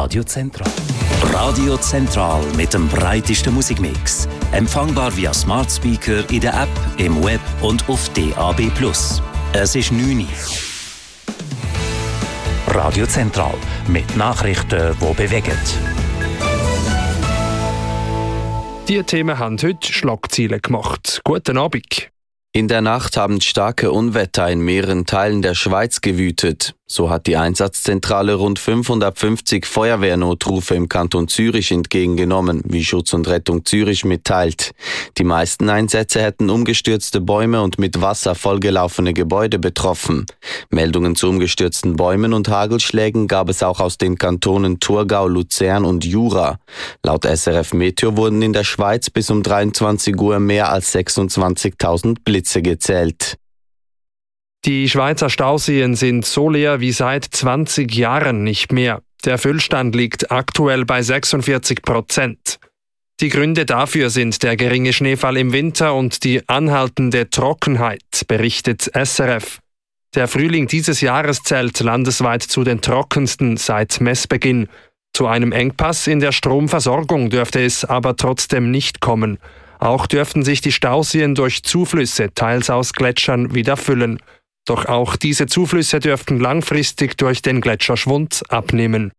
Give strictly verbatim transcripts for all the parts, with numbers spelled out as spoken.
Radio Zentral. Radio Zentral mit dem breitesten Musikmix. Empfangbar via Smart Speaker in der App, im Web und auf D A B plus. Es ist neun Uhr. Radio Zentral mit Nachrichten, die bewegen. Die Themen haben heute Schlagzeilen gemacht. Guten Abend. In der Nacht haben starke Unwetter in mehreren Teilen der Schweiz gewütet. So hat die Einsatzzentrale rund fünfhundertfünfzig Feuerwehrnotrufe im Kanton Zürich entgegengenommen, wie Schutz und Rettung Zürich mitteilt. Die meisten Einsätze hätten umgestürzte Bäume und mit Wasser vollgelaufene Gebäude betroffen. Meldungen zu umgestürzten Bäumen und Hagelschlägen gab es auch aus den Kantonen Thurgau, Luzern und Jura. Laut S R F Meteo wurden in der Schweiz bis um dreiundzwanzig Uhr mehr als sechsundzwanzigtausend Blitze gezählt. Die Schweizer Stauseen sind so leer wie seit zwanzig Jahren nicht mehr. Der Füllstand liegt aktuell bei sechsundvierzig Prozent. Die Gründe dafür sind der geringe Schneefall im Winter und die anhaltende Trockenheit, berichtet S R F. Der Frühling dieses Jahres zählt landesweit zu den trockensten seit Messbeginn. Zu einem Engpass in der Stromversorgung dürfte es aber trotzdem nicht kommen. Auch dürften sich die Stauseen durch Zuflüsse, teils aus Gletschern, wieder füllen. Doch auch diese Zuflüsse dürften langfristig durch den Gletscherschwund abnehmen.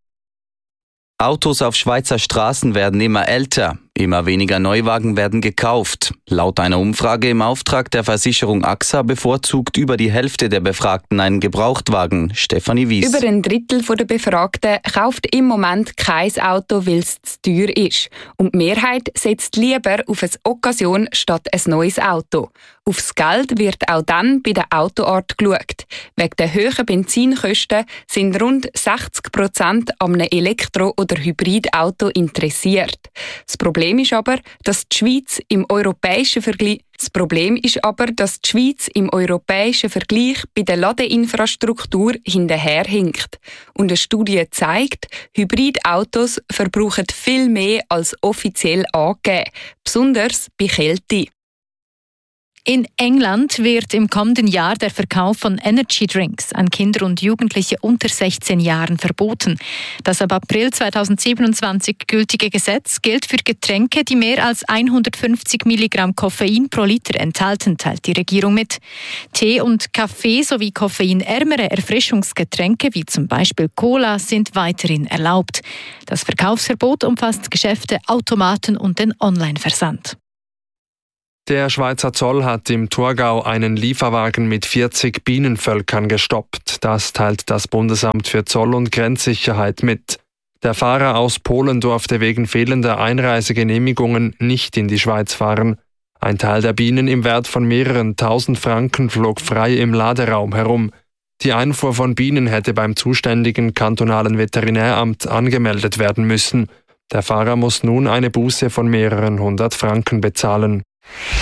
Autos auf Schweizer Straßen werden immer älter. Immer weniger Neuwagen werden gekauft. Laut einer Umfrage im Auftrag der Versicherung A X A bevorzugt über die Hälfte der Befragten einen Gebrauchtwagen. Stefanie Wies. Über ein Drittel der Befragten kauft im Moment kein Auto, weil es zu teuer ist. Und die Mehrheit setzt lieber auf eine Occasion statt ein neues Auto. Aufs Geld wird auch dann bei der Autoart geschaut. Wegen der hohen Benzinkosten sind rund sechzig Prozent an einem Elektro- oder Hybridauto interessiert. Das Problem ist aber, dass die Schweiz im europäischen Vergleich Das Problem ist aber, dass die Schweiz im europäischen Vergleich bei der Ladeinfrastruktur hinterherhinkt. Und eine Studie zeigt, Hybridautos verbrauchen viel mehr als offiziell angegeben, besonders bei Kälte. In England wird im kommenden Jahr der Verkauf von Energy Drinks an Kinder und Jugendliche unter sechzehn Jahren verboten. Das ab April zweitausendsiebenundzwanzig gültige Gesetz gilt für Getränke, die mehr als hundertfünfzig Milligramm Koffein pro Liter enthalten, teilt die Regierung mit. Tee und Kaffee sowie koffeinärmere Erfrischungsgetränke wie zum Beispiel Cola sind weiterhin erlaubt. Das Verkaufsverbot umfasst Geschäfte, Automaten und den Online-Versand. Der Schweizer Zoll hat im Thurgau einen Lieferwagen mit vierzig Bienenvölkern gestoppt. Das teilt das Bundesamt für Zoll- und Grenzsicherheit mit. Der Fahrer aus Polen durfte wegen fehlender Einreisegenehmigungen nicht in die Schweiz fahren. Ein Teil der Bienen im Wert von mehreren tausend Franken flog frei im Laderaum herum. Die Einfuhr von Bienen hätte beim zuständigen kantonalen Veterinäramt angemeldet werden müssen. Der Fahrer muss nun eine Buße von mehreren hundert Franken bezahlen.